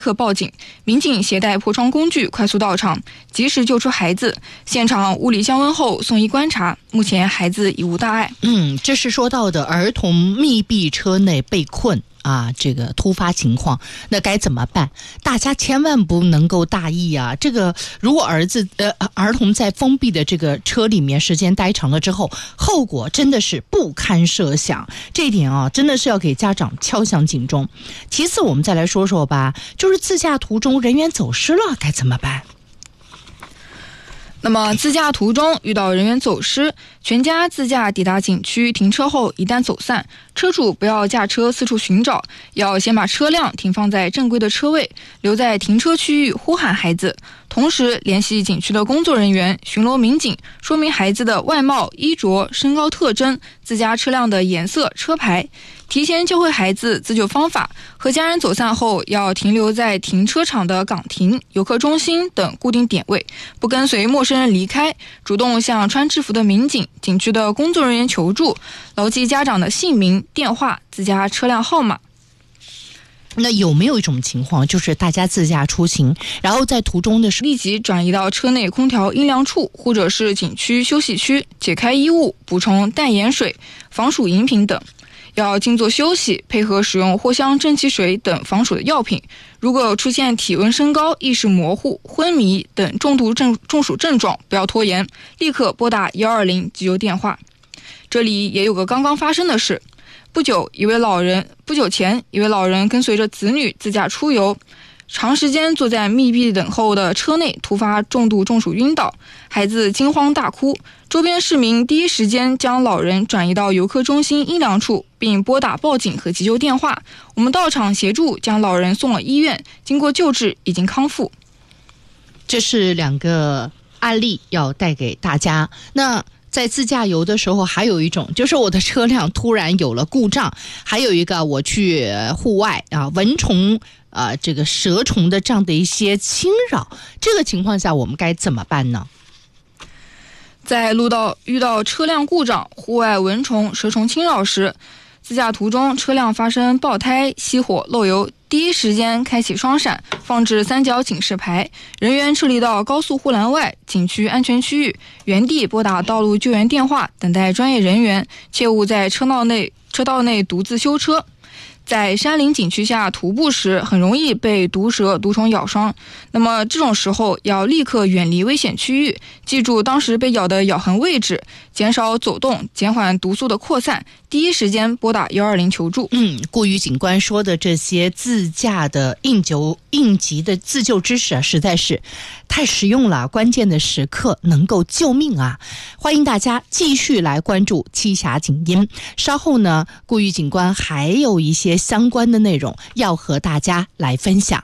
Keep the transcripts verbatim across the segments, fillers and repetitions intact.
刻报警，民警携带破窗工具快速到场，及时救出孩子。现场物理降温后送医观察，目前孩子已无大碍。 嗯，这是说到的儿童密闭车内被困啊，这个突发情况，那该怎么办？大家千万不能够大意啊！这个如果儿子呃儿童在封闭的这个车里面时间待长了之后，后果真的是不堪设想。这一点啊，真的是要给家长敲响警钟。其次，我们再来说说吧，就是自驾途中人员走失了该怎么办？ 那么自驾途中遇到人员走失，全家自驾抵达景区停车后，一旦走散，车主不要驾车四处寻找，要先把车辆停放在正规的车位，留在停车区域呼喊孩子，同时联系景区的工作人员、巡逻民警，说明孩子的外貌、衣着、身高特征、自家车辆的颜色、车牌，提前教会孩子自救方法。和家人走散后，要停留在停车场的岗亭、游客中心等固定点位，不跟随陌生人离开，主动向穿制服的民警、景区的工作人员求助，牢记家长的姓名、电话、自家车辆号码。 那有没有一种情况，就是大家自驾出行，然后在途中的时候立即转移到车内空调阴凉处，或者是景区休息区，解开衣物，补充淡盐水、防暑饮品等。要静坐休息，配合使用藿香正气水等防暑的药品。如果出现体温升高、意识模糊、昏迷等重度症中暑症状，不要拖延，立刻拨打一二零急救电话。这里也有个刚刚发生的事。不久，一位老人不久前，一位老人跟随着子女自驾出游，长时间坐在密闭等候的车内，突发重度中暑晕倒，孩子惊慌大哭。周边市民第一时间将老人转移到游客中心阴凉处，并拨打报警和急救电话。我们到场协助将老人送了医院，经过救治已经康复。 这是两个案例要带给大家。那在自驾游的时候，还有一种就是我的车辆突然有了故障，还有一个我去户外啊，蚊虫啊、呃，这个蛇虫的这样的一些侵扰，这个情况下我们该怎么办呢？ 在路到遇到车辆故障、户外蚊虫、蛇虫侵扰时，自驾途中车辆发生爆胎、熄火、漏油，第一时间开启双闪，放置三角警示牌，人员撤离到高速护栏外、景区安全区域，原地拨打道路救援电话，等待专业人员，切勿在车道内车道内独自修车。在山林景区下徒步时，很容易被毒蛇、毒虫咬伤。那么这种时候要立刻远离危险区域，记住当时被咬的咬痕位置，减少走动，减缓毒素的扩散，第一时间拨打一二零求助。 嗯，顾宇警官说的这些自驾的应急应急的自救知识啊，实在是太实用了，关键的时刻能够救命啊！欢迎大家继续来关注栖霞景音。稍后呢，顾宇警官还有一些相关的内容要和大家来分享。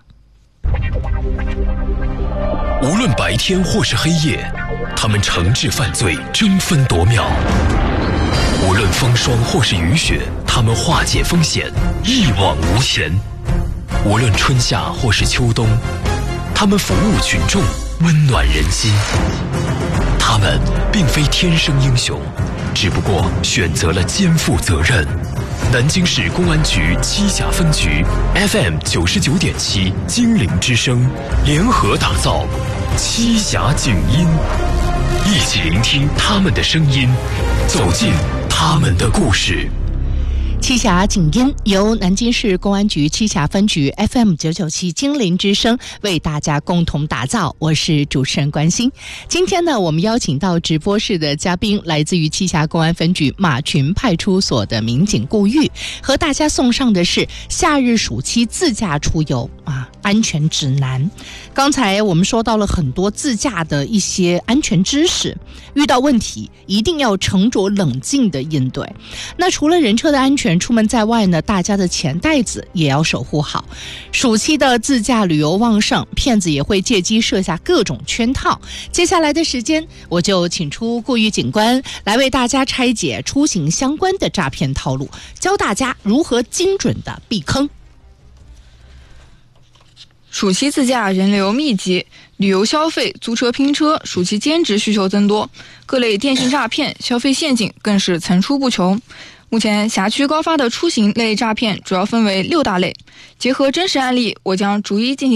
无论白天或是黑夜，他们惩治犯罪，争分夺秒；无论风霜或是雨雪，他们化解风险，一往无前；无论春夏或是秋冬，他们服务群众，温暖人心。他们并非天生英雄，只不过选择了肩负责任。南京市公安局栖霞分局 F M 九十九点七精灵之声联合打造栖霞景音，一起聆听他们的声音，走进他们的故事。 栖霞景音由南京市公安局栖霞分局 F M 九九七精灵之声为大家共同打造，我是主持人关心。今天呢，我们邀请到直播室的嘉宾来自于栖霞公安分局马群派出所的民警顾玉，和大家送上的是夏日暑期自驾出游啊安全指南。刚才我们说到了很多自驾的一些安全知识，遇到问题一定要沉着冷静的应对。那除了人车的安全，出门在外呢，大家的钱袋子也要守护好。暑期的自驾旅游旺盛，骗子也会借机设下各种圈套。接下来的时间，我就请出顾玉警官来为大家拆解出行相关的诈骗套路，教大家如何精准的避坑。 暑期自驾人流密集，旅游消费、租车拼车、暑期兼职需求增多，各类电信诈骗、消费陷阱更是层出不穷。 目前辖区高发的出行类诈骗主要分为六大类，结合真实案例，我将逐一进行